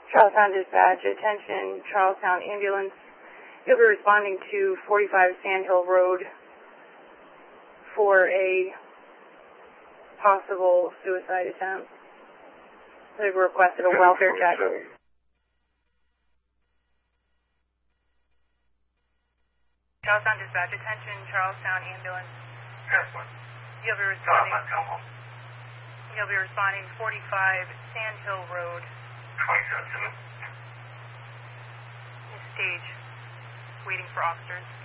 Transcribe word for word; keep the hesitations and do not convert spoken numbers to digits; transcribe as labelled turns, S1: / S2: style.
S1: Charlestown Dispatch, attention, Charlestown Ambulance. You'll be responding to forty-five Sandhill Road for a possible suicide attempt. They've requested a welfare check. Charlestown Dispatch, attention, Charlestown Ambulance. You'll be responding. You'll be responding to forty-five Sandhill Road. Stage, waiting for officers.